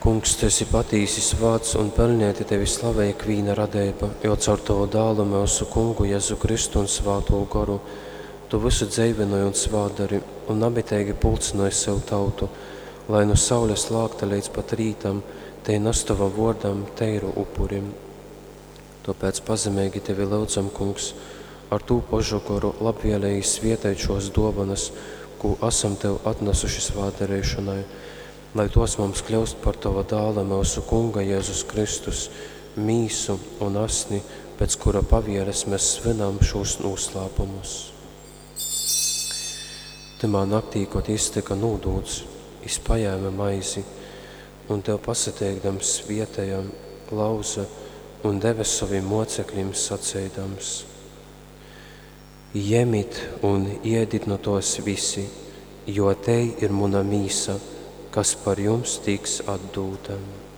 Kungs, tu esi patīsis vārds un pelnēti tevi slavē ikvīna radeiba, jo caur tavu dālu mūsu Kungu Jēzu Kristu un svāto garu, tu visu dzeivinoji un svādari un abitēgi pulcinoji sev tautu, lai no saules lākta līdz pat rītam, te nastavam vordam teiru upurim. Tāpēc pazemīgi tevi lūdzam, Kungs, ar tū požu garu labvielēji svietēt šos dovanas, ko esam tev atnesuši svādarēšanai, lai tos mums kļūst par tava dāla mūsu Kunga Jēzus Kristus, mīsu un asni, pēc kura pavieres mēs svinam šos noslēpumus. Timā naktī, kad iztika nūdūts, izpajēma maizi, un tev pasateikdams vietējam lauza un deva saviem mocekļiem sacēdams: Jemit un iedit no tos visi, jo te ir muna mīsa, kas par jums tiks atdūta.